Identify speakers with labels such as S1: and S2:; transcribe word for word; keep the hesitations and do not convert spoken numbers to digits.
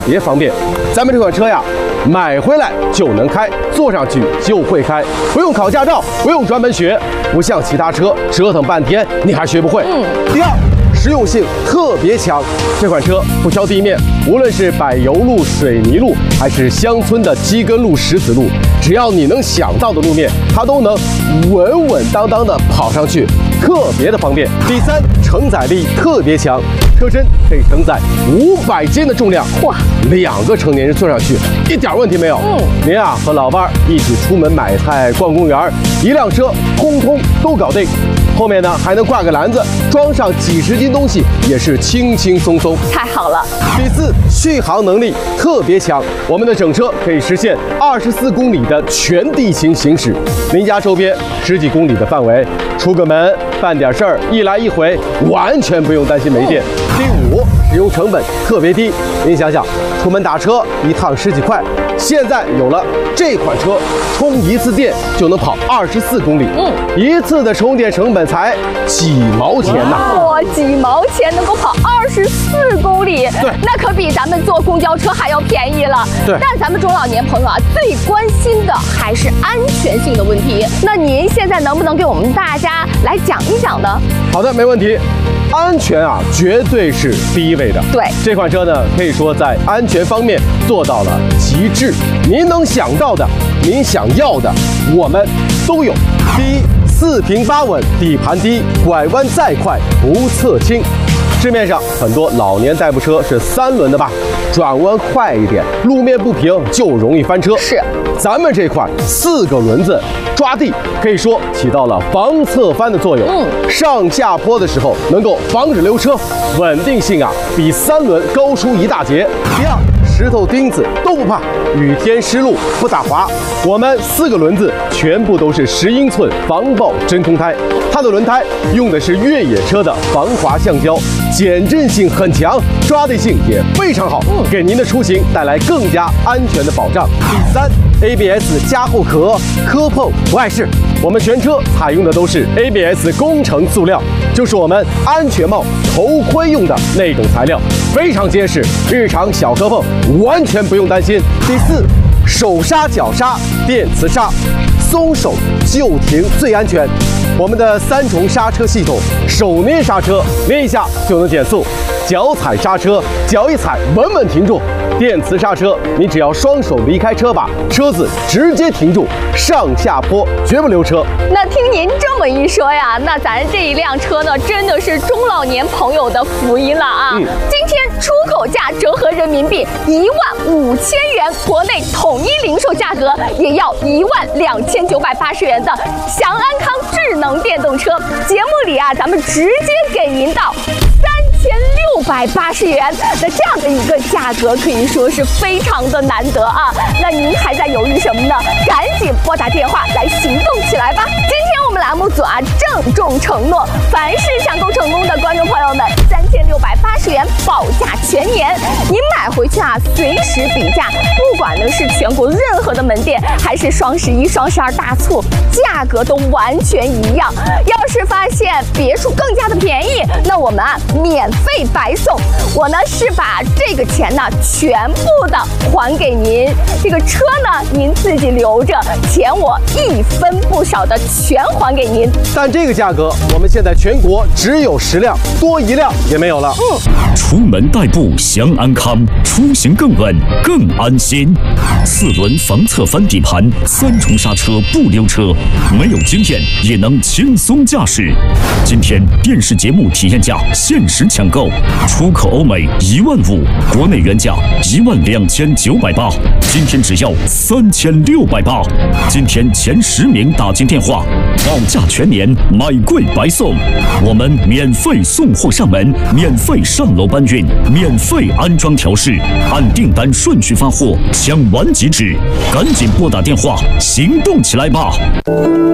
S1: 别方便。咱们这款车呀，买回来就能开，坐上去就会开，不用考驾照，不用专门学，不像其他车折腾半天你还学不会。嗯。第二，实用性特别强，这款车不挑地面，无论是柏油路、水泥路，还是乡村的基根路、石子路，只要你能想到的路面，它都能稳稳当当的跑上去，特别的方便。第三，承载力特别强，车身可以承载五百斤的重量，哇，两个成年人坐上去一点问题没有。嗯，您啊和老伴儿一起出门买菜、逛公园，一辆车通通都搞定。后面呢还能挂个篮子，装上几十斤东西也是轻轻松松，
S2: 太好了。
S1: 第四，续航能力特别强，我们的整车可以实现二十四公里的全地形行驶，您家周边十几公里的范围，出个门办点事儿，一来一回完全不用担心没电。第五，使用成本特别低，您想想，出门打车一趟十几块，现在有了这款车，充一次电就能跑二十四公里，嗯，一次的充电成本才几毛钱呐！
S2: 哇，几毛钱能够跑二十四公里，
S1: 对，
S2: 那可比咱们坐公交车还要便宜了。
S1: 对，
S2: 但咱们中老年朋友啊，最关心的还是安全性的问题。那您现在能不能给我们大家来讲一讲呢？
S1: 好的，没问题。安全啊，绝对是第一位的。
S2: 对，
S1: 这款车呢，可以说在安全方面做到了极致。您能想到的，您想要的，我们都有。第一，四平八稳，底盘低，拐弯再快不侧倾。市面上很多老年代步车是三轮的吧，转弯快一点，路面不平就容易翻车。
S2: 是，
S1: 咱们这款四个轮子抓地，可以说起到了防侧翻的作用。嗯，上下坡的时候能够防止溜车，稳定性啊比三轮高出一大截。第二，石头钉子都不怕，雨天湿路不打滑。我们四个轮子全部都是十英寸防爆真空胎，它的轮胎用的是越野车的防滑橡胶，减震性很强，抓地性也非常好，给您的出行带来更加安全的保障。第三， A B S 加厚壳，磕碰不碍事。我们全车采用的都是 A B S 工程塑料，就是我们安全帽、头盔用的那种材料，非常结实，日常小磕碰完全不用担心。第四，手刹、脚刹电磁刹，松手就停最安全。我们的三重刹车系统，手捏刹车，捏一下就能减速；脚踩刹车，脚一踩稳稳停住。电磁刹车，你只要双手离开车把，车子直接停住，上下坡绝不溜车。
S2: 那听您这么一说呀，那咱这一辆车呢，真的是中老年朋友的福音了啊！嗯、今天出口价折合人民币一万五千元，国内统一零售价格也要一万两千九百八十元的祥安康智能电动车，节目里啊，咱们直接给您到三千六百八十元，那这样的一个价格可以说是非常的难得啊！那您还在犹豫什么呢？赶紧拨打电话来行动起来吧！今天我们栏目组啊郑重承诺，凡是抢购成功的观众朋友们，三千六百八十元保价全年，您买回去啊随时比价，不管呢是全国任何的门店，还是双十一、双十二大促，价格都完全一样。要是发现别处更加的便宜，那我们啊免费白送。我呢是把这个钱呢全部的还给您，这个车呢您自己留着，钱我一分不少的全还给您。
S1: 但这个价格我们现在全国只有十辆，多一辆也没有了。
S3: 嗯，出门代步祥安康，出行更稳更安心。四轮防侧翻底盘，三重刹车不溜车，没有经验也能轻松驾驶。今天电视节目体验价限时抢购，出口欧美一万五，国内原价一万两千九百八，今天只要三千六百八。今天前十名打进电话，保价全年，买贵白送。我们免费送货上门，免费上楼搬运，免费安装调试，按订单顺序发货，抢完即止。赶紧拨打电话，行动起来吧！